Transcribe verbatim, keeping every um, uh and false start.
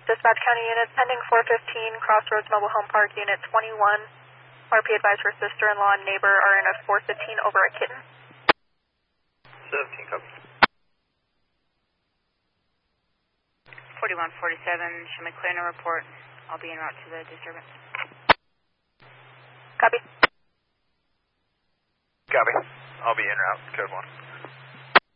Dispatch County units, pending four fifteen, Crossroads Mobile Home Park, Unit twenty-one. R P advised her sister-in-law and neighbor are in a four fifteen over a kitten. seventeen, copy. forty-one forty-seven, show me clear no report. I'll be en route to the disturbance. Copy. Copy. I'll be en route, code one.